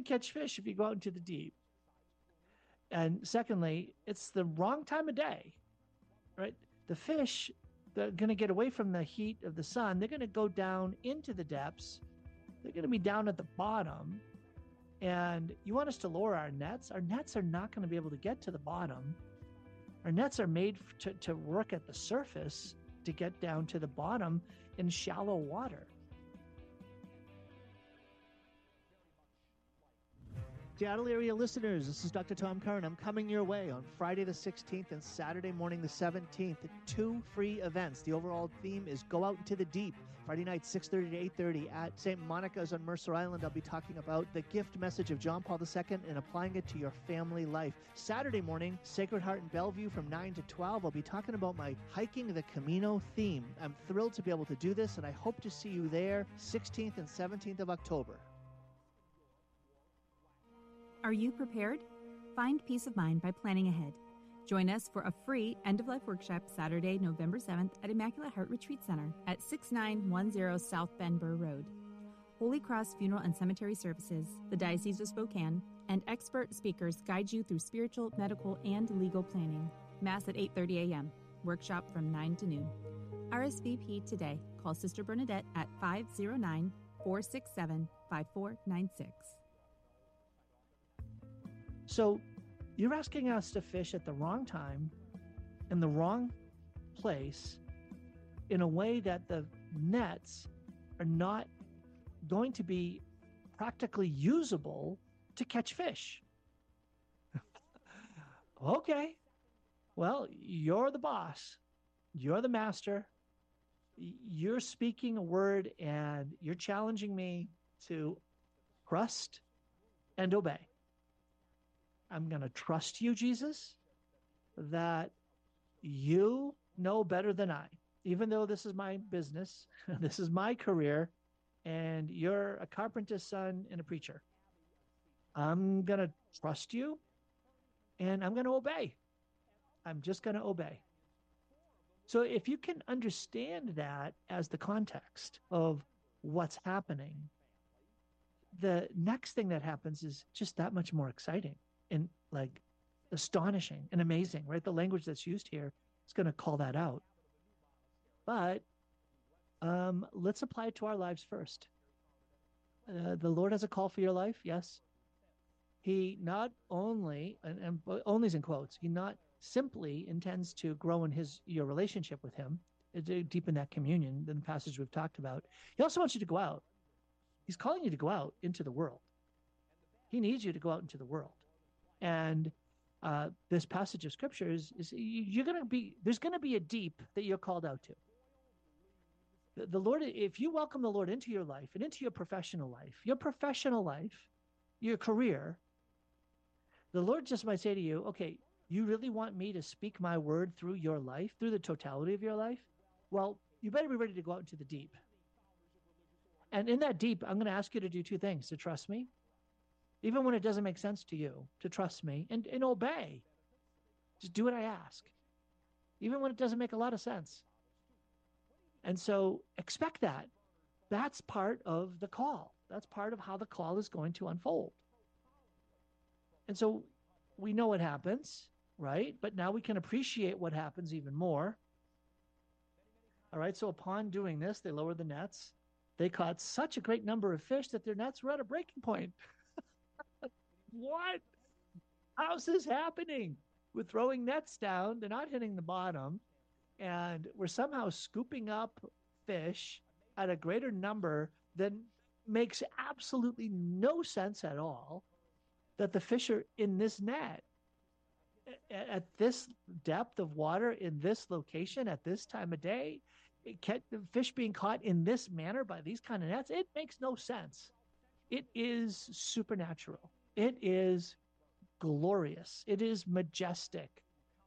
catch fish if you go out into the deep. And secondly, it's the wrong time of day, right? The fish, they're going to get away from the heat of the sun. They're going to go down into the depths. They're going to be down at the bottom. And you want us to lower our nets? Our nets are not going to be able to get to the bottom. Our nets are made to work at the surface to get down to the bottom in shallow water. Seattle area listeners, this is Dr. Tom Curran. I'm coming your way on Friday the 16th and Saturday morning the 17th. 2 free events. The overall theme is Go Out into the Deep. Friday night, 6:30 to 8:30 at St. Monica's on Mercer Island. I'll be talking about the gift message of John Paul II and applying it to your family life. Saturday morning, Sacred Heart in Bellevue from 9 to 12. I'll be talking about my Hiking the Camino theme. I'm thrilled to be able to do this, and I hope to see you there 16th and 17th of October. Are you prepared? Find peace of mind by planning ahead. Join us for a free end-of-life workshop Saturday, November 7th at Immaculate Heart Retreat Center at 6910 South Bend Burr Road. Holy Cross Funeral and Cemetery Services, the Diocese of Spokane, and expert speakers guide you through spiritual, medical, and legal planning. Mass at 8:30 a.m. Workshop from 9 to noon. RSVP today. Call Sister Bernadette at 509-467-5496. So you're asking us to fish at the wrong time, in the wrong place, in a way that the nets are not going to be practically usable to catch fish. Okay. Well, you're the boss. You're the master. You're speaking a word and you're challenging me to trust and obey. I'm going to trust you, Jesus, that you know better than I, even though this is my business, this is my career, and you're a carpenter's son and a preacher. I'm going to trust you and I'm going to obey. I'm just going to obey. So if you can understand that as the context of what's happening, the next thing that happens is just that much more exciting and like astonishing and amazing, right? The language that's used here is going to call that out. But let's apply it to our lives first. The Lord has a call for your life, yes. He not only, and only is in quotes, he not simply intends to grow in your relationship with him, to deepen that communion, the passage we've talked about. He also wants you to go out. He's calling you to go out into the world. He needs you to go out into the world. And this passage of scripture is there's going to be a deep that you're called out to. The Lord, if you welcome the Lord into your life and into your professional life, your career, the Lord just might say to you, okay, you really want me to speak my word through your life, through the totality of your life? Well, you better be ready to go out into the deep. And in that deep, I'm going to ask you to do 2 things: to trust me, even when it doesn't make sense to you, to trust me and obey. Just do what I ask, even when it doesn't make a lot of sense. And so expect that. That's part of the call. That's part of how the call is going to unfold. And so we know what happens, right? But now we can appreciate what happens even more. All right. So upon doing this, they lowered the nets. They caught such a great number of fish that their nets were at a breaking point. What? How's this happening? We're throwing nets down. They're not hitting the bottom. And we're somehow scooping up fish at a greater number than makes absolutely no sense at all, that the fish are in this net at this depth of water, in this location, at this time of day. The fish being caught in this manner by these kind of nets, it makes no sense. It is supernatural. It is glorious. It is majestic.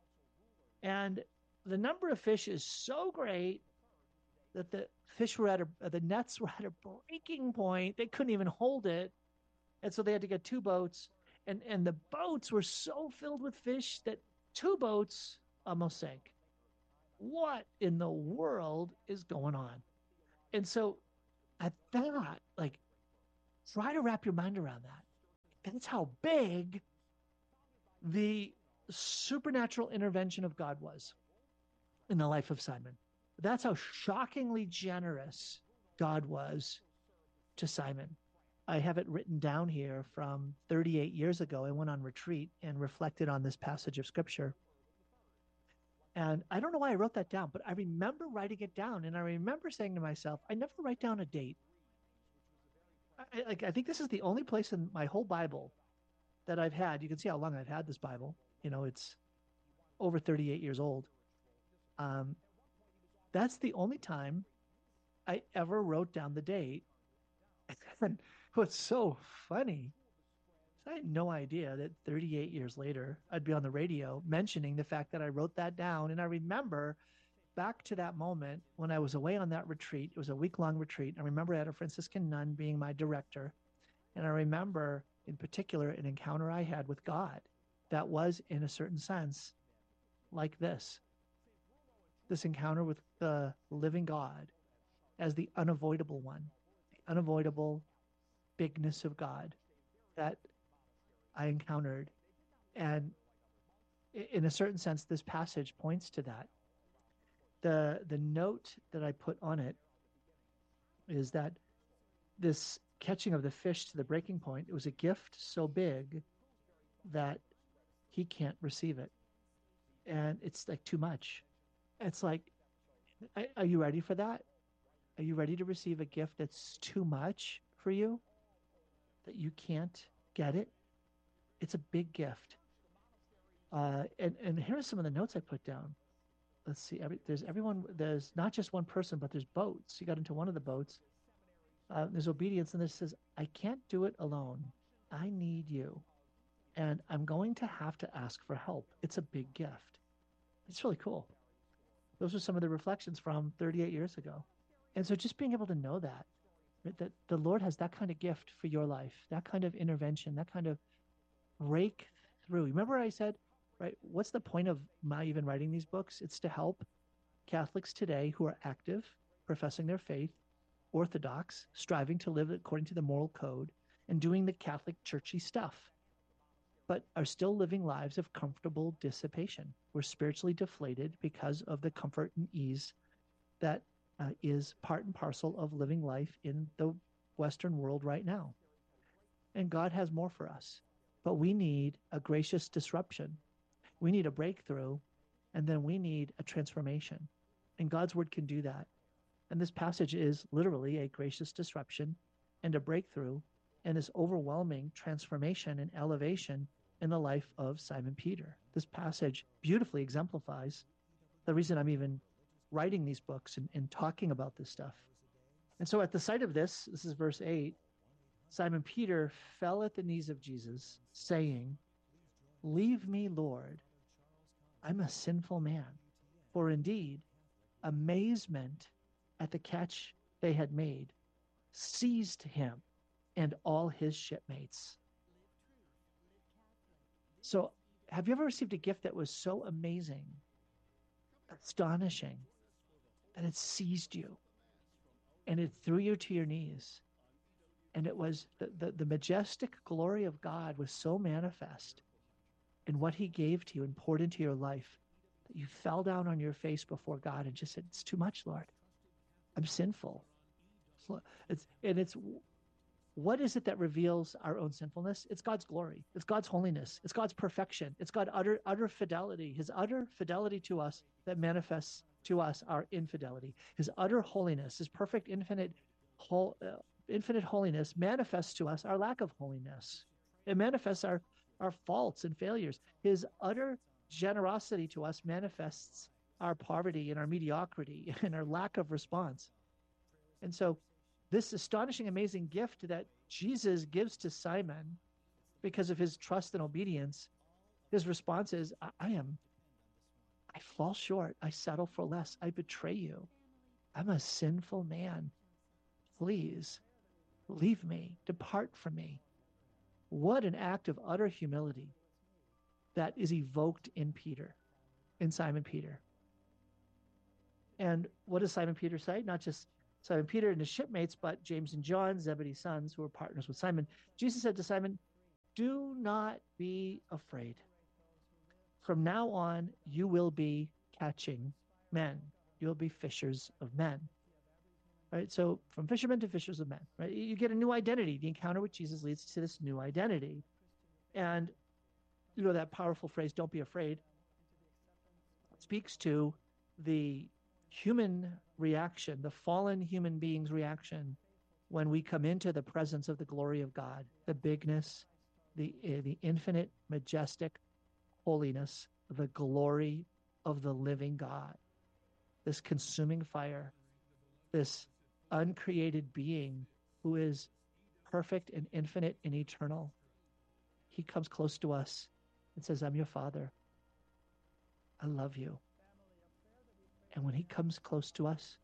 And the number of fish is so great that the nets were at a breaking point. They couldn't even hold it. And so they had to get 2 boats. And the boats were so filled with fish that 2 boats almost sank. What in the world is going on? And so at that, try to wrap your mind around that. And that's how big the supernatural intervention of God was in the life of Simon. That's how shockingly generous God was to Simon. I have it written down here from 38 years ago. I went on retreat and reflected on this passage of scripture. And I don't know why I wrote that down, but I remember writing it down. And I remember saying to myself, I never write down a date. I think this is the only place in my whole Bible that I've had. You can see how long I've had this Bible. It's over 38 years old. That's the only time I ever wrote down the date. And what's so funny is I had no idea that 38 years later, I'd be on the radio mentioning the fact that I wrote that down. And I remember back to that moment when I was away on that retreat. It was a week-long retreat. I remember I had a Franciscan nun being my director. And I remember in particular an encounter I had with God that was, in a certain sense, like this encounter with the living God as the unavoidable one, the unavoidable bigness of God that I encountered. And in a certain sense, this passage points to that. The note that I put on it is that this catching of the fish to the breaking point, it was a gift so big that he can't receive it. And it's like too much. It's like, are you ready for that? Are you ready to receive a gift that's too much for you? That you can't get it? It's a big gift. And here are some of the notes I put down. Let's see. There's not just one person, but there's boats. You got into one of the boats. There's obedience, and this says, I can't do it alone. I need you. And I'm going to have to ask for help. It's a big gift. It's really cool. Those are some of the reflections from 38 years ago. And so just being able to know that the Lord has that kind of gift for your life, that kind of intervention, that kind of breakthrough. Remember I said, right, what's the point of my even writing these books? It's to help Catholics today who are active, professing their faith, Orthodox, striving to live according to the moral code, and doing the Catholic churchy stuff, but are still living lives of comfortable dissipation. We're spiritually deflated because of the comfort and ease that is part and parcel of living life in the Western world right now. And God has more for us, but we need a gracious disruption. We need a breakthrough, and then we need a transformation. And God's word can do that. And this passage is literally a gracious disruption and a breakthrough and this overwhelming transformation and elevation in the life of Simon Peter. This passage beautifully exemplifies the reason I'm even writing these books and talking about this stuff. And so at the sight of this is verse 8, Simon Peter fell at the knees of Jesus, saying, "Leave me, Lord. I'm a sinful man." For indeed, amazement at the catch they had made seized him and all his shipmates. So have you ever received a gift that was so amazing, astonishing, that it seized you and it threw you to your knees? And it was the majestic glory of God was so manifest in what he gave to you and poured into your life that you fell down on your face before God and just said, "It's too much, Lord. I'm sinful." What is it that reveals our own sinfulness? It's God's glory. It's God's holiness. It's God's perfection. It's God's utter fidelity, his utter fidelity to us that manifests to us our infidelity. His utter holiness, his perfect infinite holiness manifests to us our lack of holiness. It manifests our faults and failures. His utter generosity to us manifests our poverty and our mediocrity and our lack of response. And so this astonishing, amazing gift that Jesus gives to Simon because of his trust and obedience, his response is, I fall short. I settle for less. I betray you. I'm a sinful man. Please leave me. Depart from me. What an act of utter humility that is evoked in Simon Peter. And what does Simon Peter say? Not just Simon Peter and his shipmates, but James and John, Zebedee's sons, who were partners with Simon. Jesus said to Simon, do not be afraid. From now on, you will be catching men. You'll be fishers of men. Right? So from fishermen to fishers of men, right? You get a new identity. The encounter with Jesus leads to this new identity. And you know that powerful phrase, don't be afraid, speaks to the human reaction, the fallen human being's reaction when we come into the presence of the glory of God, the bigness, the infinite, majestic holiness, the glory of the living God, this consuming fire, this uncreated being who is perfect and infinite and eternal. He comes close to us and says, I'm your Father. I love you. And when he comes close to us,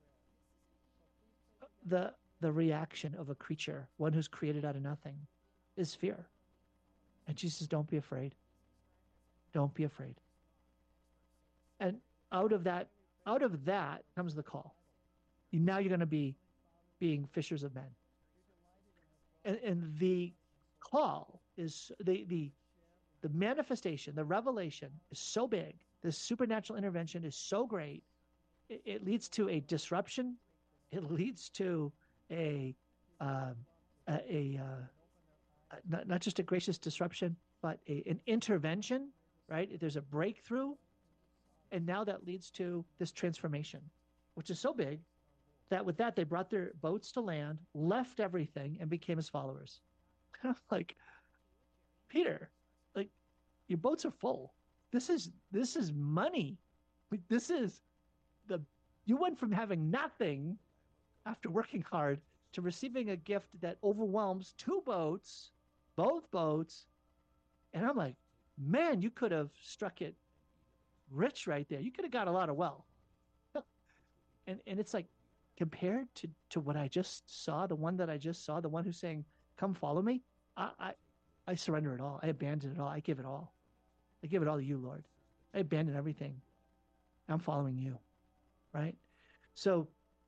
the reaction of a creature, one who's created out of nothing, is fear. And Jesus says, don't be afraid. Don't be afraid. And out of that comes the call. Now you're going to be being fishers of men. And the call is the manifestation, the revelation is so big. The supernatural intervention is so great. It leads to a disruption. It leads to not just a gracious disruption, but an intervention, right? There's a breakthrough. And now that leads to this transformation, which is so big that with that, they brought their boats to land, left everything, and became his followers. Like, Peter, like, your boats are full. This is money. This is you went from having nothing after working hard to receiving a gift that overwhelms both boats. And I'm like, man, you could have struck it rich right there. You could have got a lot of wealth. And it's like, compared to what I just saw, the one that I just saw, the one who's saying, come follow me, I surrender it all. I abandon it all. I give it all. I give it all to you, Lord. I abandon everything. I'm following you, right? So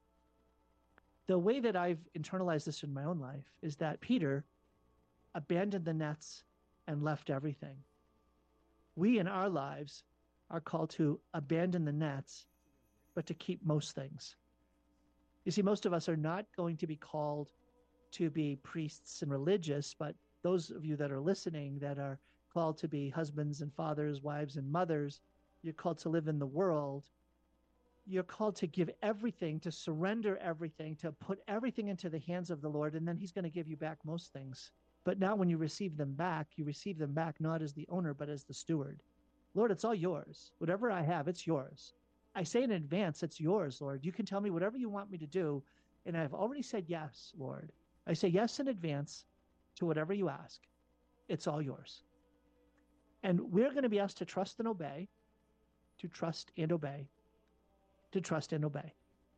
the way that I've internalized this in my own life is that Peter abandoned the nets and left everything. We in our lives are called to abandon the nets, but to keep most things. You see, most of us are not going to be called to be priests and religious, but those of you that are listening that are called to be husbands and fathers, wives and mothers, you're called to live in the world. You're called to give everything, to surrender everything, to put everything into the hands of the Lord, and then he's going to give you back most things. But now when you receive them back not as the owner, but as the steward. Lord, it's all yours. Whatever I have, it's yours. I say in advance, it's yours, Lord. You can tell me whatever you want me to do, and I've already said yes, Lord. I say yes in advance to whatever you ask. It's all yours. And we're going to be asked to trust and obey, to trust and obey, to trust and obey.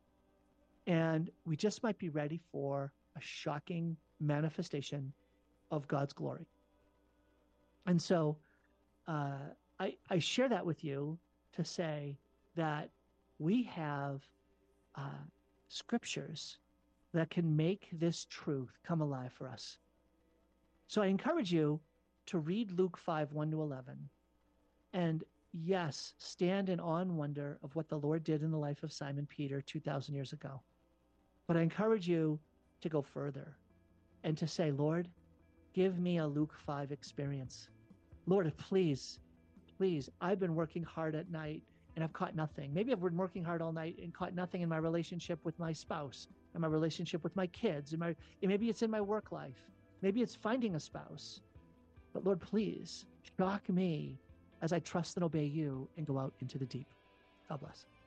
And we just might be ready for a shocking manifestation of God's glory. And so I share that with you to say that we have scriptures that can make this truth come alive for us. So I encourage you to read Luke 5, 1-11. And yes, stand in awe and wonder of what the Lord did in the life of Simon Peter 2,000 years ago. But I encourage you to go further and to say, Lord, give me a Luke 5 experience. Lord, please, I've been working hard at night and I've caught nothing. Maybe I've been working hard all night and caught nothing in my relationship with my spouse, and my relationship with my kids, and maybe it's in my work life. Maybe it's finding a spouse. But Lord, please shock me as I trust and obey you and go out into the deep. God bless.